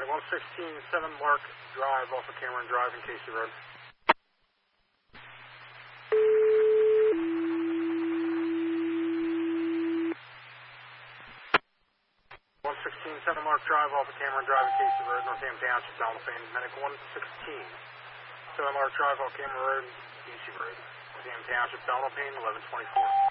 116, 7 Mark Drive off of Cameron Drive in Casey Road. 116, 7 Mark Drive off of Cameron Drive in Casey Road, Northampton Township, Donaldson. Medic 116, 7 Mark Drive off Cameron Road, Casey Road, Northampton Township, Donaldson, 1124.